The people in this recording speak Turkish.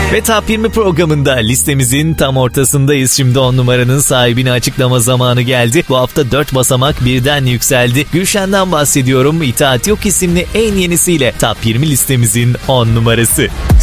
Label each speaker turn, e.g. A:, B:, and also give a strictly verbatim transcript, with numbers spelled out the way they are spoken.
A: Ve Top yirmi programında listemizin tam ortasındayız. Şimdi on numaranın sahibini açıklama zamanı geldi. Bu hafta dört basamak birden yükseldi. Gülşen'den bahsediyorum. İtaat Yok isimli en yenisiyle Top yirmi listemizin on numarası.